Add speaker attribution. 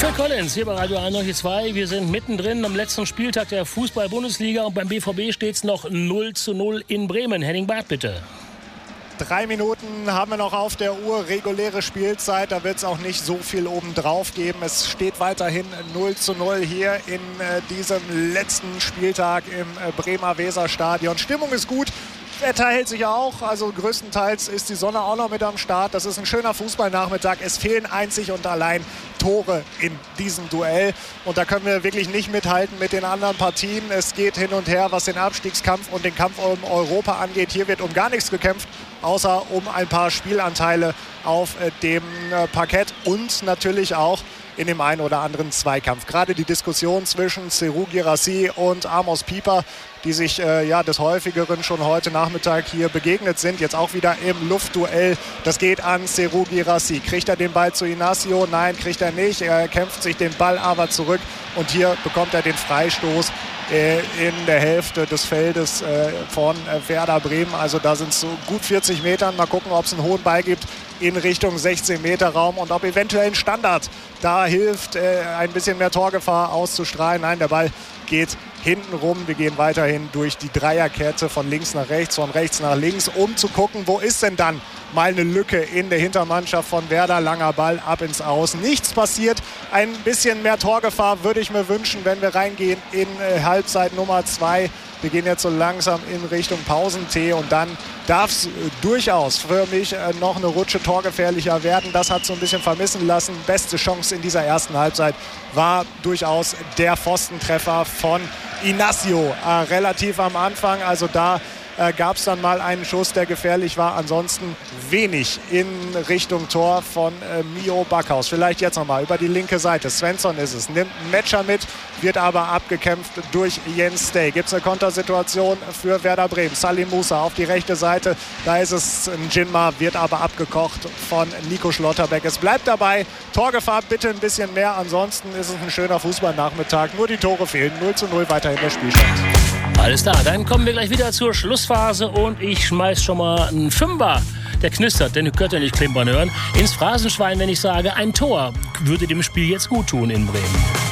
Speaker 1: Phil Collins hier bei Radio 102. Wir sind mittendrin am letzten Spieltag der Fußball-Bundesliga und beim BVB steht es noch 0:0 in Bremen. Henning Barth, bitte.
Speaker 2: 3 Minuten haben wir noch auf der Uhr, reguläre Spielzeit, da wird es auch nicht so viel obendrauf geben. Es steht weiterhin 0:0 hier in diesem letzten Spieltag im Bremer Weserstadion. Stimmung ist gut. Wetter hält sich auch, also größtenteils ist die Sonne auch noch mit am Start. Das ist ein schöner Fußballnachmittag. Es fehlen einzig und allein Tore in diesem Duell. Und da können wir wirklich nicht mithalten mit den anderen Partien. Es geht hin und her, was den Abstiegskampf und den Kampf um Europa angeht. Hier wird um gar nichts gekämpft, außer um ein paar Spielanteile auf dem Parkett und natürlich auch in dem einen oder anderen Zweikampf. Gerade die Diskussion zwischen Serhou Guirassy und Amos Pieper, die sich des Häufigeren schon heute Nachmittag hier begegnet sind. Jetzt auch wieder im Luftduell. Das geht an Serhou Guirassy. Kriegt er den Ball zu Inacio? Nein, kriegt er nicht. Er kämpft sich den Ball aber zurück. Und hier bekommt er den Freistoß in der Hälfte des Feldes von Werder Bremen. Also da sind es so gut 40 Metern. Mal gucken, ob es einen hohen Ball gibt in Richtung 16-Meter-Raum und ob eventuell ein Standard da hilft, ein bisschen mehr Torgefahr auszustrahlen. Nein, der Ball geht hinten rum. Wir gehen weiterhin durch die Dreierkette von links nach rechts, von rechts nach links, um zu gucken, wo ist denn dann mal eine Lücke in der Hintermannschaft von Werder. Langer Ball ab ins Aus. Nichts passiert. Ein bisschen mehr Torgefahr würde ich mir wünschen, wenn wir reingehen in Halbzeit Nummer 2. Wir gehen jetzt so langsam in Richtung Pausentee und dann darf es durchaus für mich noch eine Rutsche torgefährlicher werden. Das hat so ein bisschen vermissen lassen. Beste Chance in dieser ersten Halbzeit war durchaus der Pfostentreffer von Inacio relativ am Anfang. Also da gab es dann mal einen Schuss, der gefährlich war. Ansonsten wenig in Richtung Tor von Mio Backhaus. Vielleicht jetzt nochmal über die linke Seite. Svensson ist es. Nimmt einen Matcher mit, wird aber abgekämpft durch Jens Stay. Gibt es eine Kontersituation für Werder Bremen. Salim Musa auf die rechte Seite. Da ist es ein Jinma, wird aber abgekocht von Nico Schlotterbeck. Es bleibt dabei. Torgefahr bitte ein bisschen mehr. Ansonsten ist es ein schöner Fußballnachmittag. Nur die Tore fehlen. 0:0 weiterhin der Spielstand.
Speaker 1: Alles klar, dann kommen wir gleich wieder zur Schlussphase und ich schmeiß schon mal einen Fünfer, der knistert, denn ihr könnt ja nicht klimpern hören, ins Phrasenschwein, wenn ich sage, ein Tor würde dem Spiel jetzt gut tun in Bremen.